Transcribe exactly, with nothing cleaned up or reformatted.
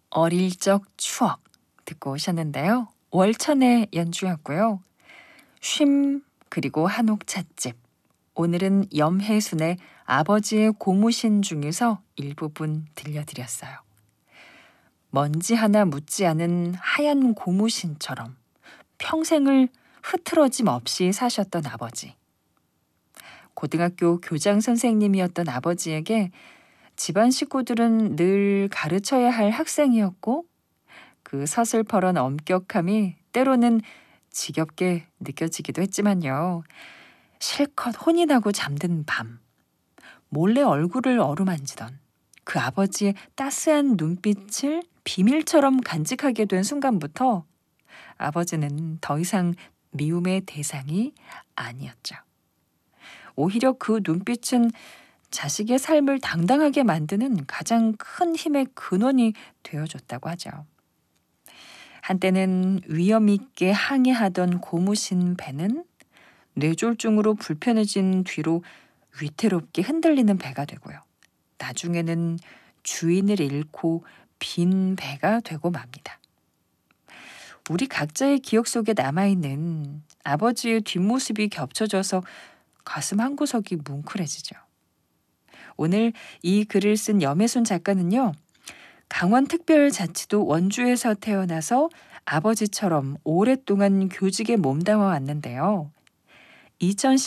어릴 적 추억 듣고 오셨는데요. 월천의 연주였고요. 쉼 그리고 한옥 찻집. 오늘은 염혜순의 아버지의 고무신 중에서 일부분 들려드렸어요. 먼지 하나 묻지 않은 하얀 고무신처럼 평생을 흐트러짐 없이 사셨던 아버지. 고등학교 교장 선생님이었던 아버지에게 집안 식구들은 늘 가르쳐야 할 학생이었고 그 서슬퍼런 엄격함이 때로는 지겹게 느껴지기도 했지만요. 실컷 혼이 나고 잠든 밤, 몰래 얼굴을 어루만지던 그 아버지의 따스한 눈빛을 비밀처럼 간직하게 된 순간부터 아버지는 더 이상 미움의 대상이 아니었죠. 오히려 그 눈빛은 자식의 삶을 당당하게 만드는 가장 큰 힘의 근원이 되어줬다고 하죠. 한때는 위험 있게 항해하던 고무신 배는 뇌졸중으로 불편해진 뒤로 위태롭게 흔들리는 배가 되고요. 나중에는 주인을 잃고 빈 배가 되고 맙니다. 우리 각자의 기억 속에 남아있는 아버지의 뒷모습이 겹쳐져서 가슴 한구석이 뭉클해지죠. 오늘 이 글을 쓴 염혜순 작가는요. 강원특별자치도 원주에서 태어나서 아버지처럼 오랫동안 교직에 몸담아 왔는데요. 이천십